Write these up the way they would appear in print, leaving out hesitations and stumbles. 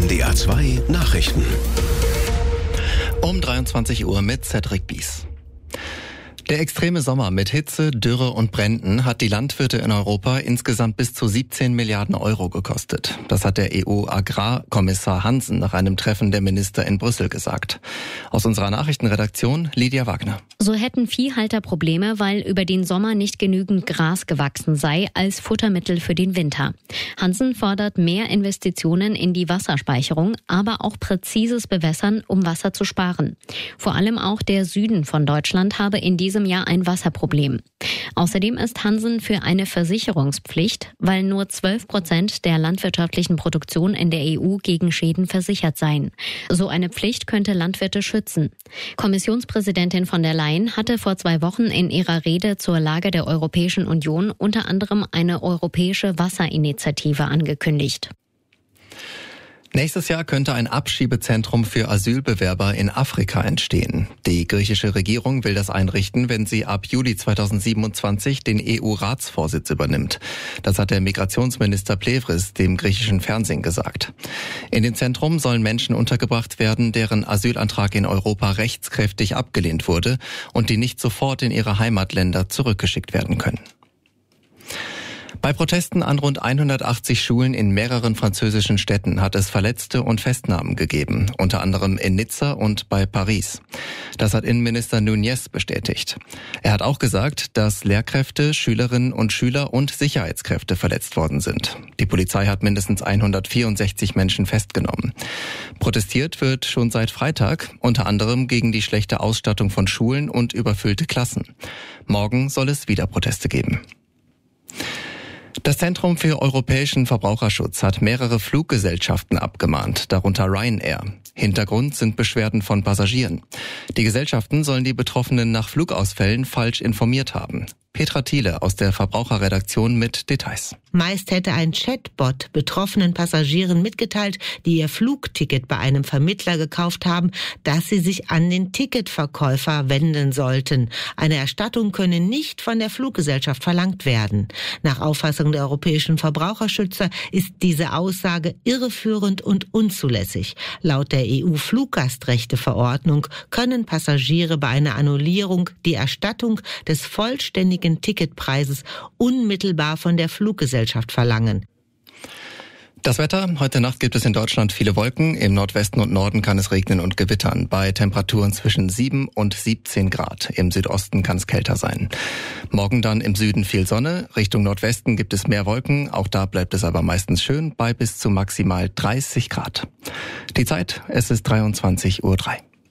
NDR 2 Nachrichten. Um 23 Uhr mit Cedric Bies. Der extreme Sommer mit Hitze, Dürre und Bränden hat die Landwirte in Europa insgesamt bis zu 17 Milliarden Euro gekostet. Das hat der EU-Agrarkommissar Hansen nach einem Treffen der Minister in Brüssel gesagt. Aus unserer Nachrichtenredaktion Lydia Wagner. So hätten Viehhalter Probleme, weil über den Sommer nicht genügend Gras gewachsen sei als Futtermittel für den Winter. Hansen fordert mehr Investitionen in die Wasserspeicherung, aber auch präzises Bewässern, um Wasser zu sparen. Vor allem auch der Süden von Deutschland habe in diesem Jahr ein Wasserproblem. Außerdem ist Hansen für eine Versicherungspflicht, weil nur 12% der landwirtschaftlichen Produktion in der EU gegen Schäden versichert seien. So eine Pflicht könnte Landwirte schützen. Kommissionspräsidentin von der Leyen hatte vor 2 Wochen in ihrer Rede zur Lage der Europäischen Union unter anderem eine europäische Wasserinitiative angekündigt. Nächstes Jahr könnte ein Abschiebezentrum für Asylbewerber in Afrika entstehen. Die griechische Regierung will das einrichten, wenn sie ab Juli 2027 den EU-Ratsvorsitz übernimmt. Das hat der Migrationsminister Plevris dem griechischen Fernsehen gesagt. In dem Zentrum sollen Menschen untergebracht werden, deren Asylantrag in Europa rechtskräftig abgelehnt wurde und die nicht sofort in ihre Heimatländer zurückgeschickt werden können. Bei Protesten an rund 180 Schulen in mehreren französischen Städten hat es Verletzte und Festnahmen gegeben, unter anderem in Nizza und bei Paris. Das hat Innenminister Nunez bestätigt. Er hat auch gesagt, dass Lehrkräfte, Schülerinnen und Schüler und Sicherheitskräfte verletzt worden sind. Die Polizei hat mindestens 164 Menschen festgenommen. Protestiert wird schon seit Freitag, unter anderem gegen die schlechte Ausstattung von Schulen und überfüllte Klassen. Morgen soll es wieder Proteste geben. Das Zentrum für europäischen Verbraucherschutz hat mehrere Fluggesellschaften abgemahnt, darunter Ryanair. Hintergrund sind Beschwerden von Passagieren. Die Gesellschaften sollen die Betroffenen nach Flugausfällen falsch informiert haben. Petra Thiele aus der Verbraucherredaktion mit Details. Meist hätte ein Chatbot betroffenen Passagieren mitgeteilt, die ihr Flugticket bei einem Vermittler gekauft haben, dass sie sich an den Ticketverkäufer wenden sollten. Eine Erstattung könne nicht von der Fluggesellschaft verlangt werden. Nach Auffassung der europäischen Verbraucherschützer ist diese Aussage irreführend und unzulässig. Laut der EU-Fluggastrechteverordnung können Passagiere bei einer Annullierung die Erstattung des vollständigen Ticketpreises unmittelbar von der Fluggesellschaft verlangen. Das Wetter. Heute Nacht gibt es in Deutschland viele Wolken. Im Nordwesten und Norden kann es regnen und gewittern. Bei Temperaturen zwischen 7 und 17 Grad. Im Südosten kann es kälter sein. Morgen dann im Süden viel Sonne. Richtung Nordwesten gibt es mehr Wolken. Auch da bleibt es aber meistens schön bei bis zu maximal 30 Grad. Die Zeit, es ist 23:03 Uhr.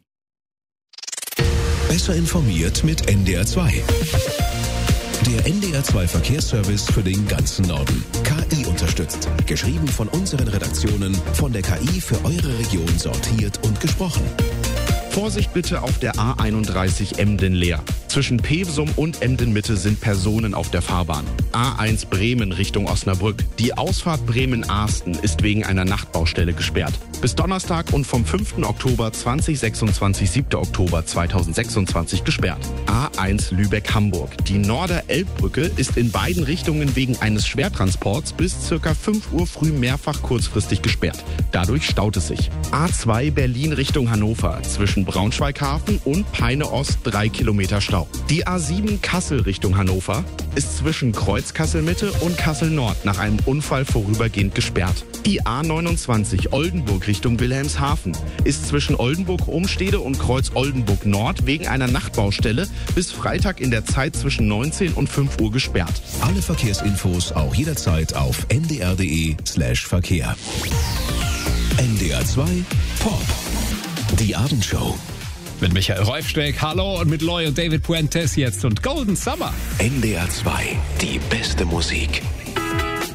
Besser informiert mit NDR 2. Der NDR 2 Verkehrsservice für den ganzen Norden. KI unterstützt. Geschrieben von unseren Redaktionen, von der KI für eure Region sortiert und gesprochen. Vorsicht bitte auf der A31 Emden-Leer. Zwischen Pewsum und Emden-Mitte sind Personen auf der Fahrbahn. A1 Bremen Richtung Osnabrück. Die Ausfahrt Bremen-Ahsten ist wegen einer Nachtbaustelle gesperrt. Bis Donnerstag und vom 5. Oktober 2026, 7. Oktober 2026 gesperrt. A1 Lübeck-Hamburg. Die Norder-Elbbrücke ist in beiden Richtungen wegen eines Schwertransports bis ca. 5 Uhr früh mehrfach kurzfristig gesperrt. Dadurch staut es sich. A2 Berlin Richtung Hannover. Zwischen Braunschweighafen und Peine Ost 3 Kilometer Stau. Die A7 Kassel Richtung Hannover ist zwischen Kreuz Kassel-Mitte und Kassel Nord nach einem Unfall vorübergehend gesperrt. Die A29 Oldenburg Richtung Wilhelmshaven ist zwischen Oldenburg-Umstede und Kreuz Oldenburg Nord wegen einer Nachtbaustelle bis Freitag in der Zeit zwischen 19 und 5 Uhr gesperrt. Alle Verkehrsinfos auch jederzeit auf ndr.de/Verkehr. NDR 2 Pop. Die Abendshow. Mit Michael Reufsteck, hallo, und mit Loy und David Puentes jetzt und Golden Summer. NDR 2, die beste Musik.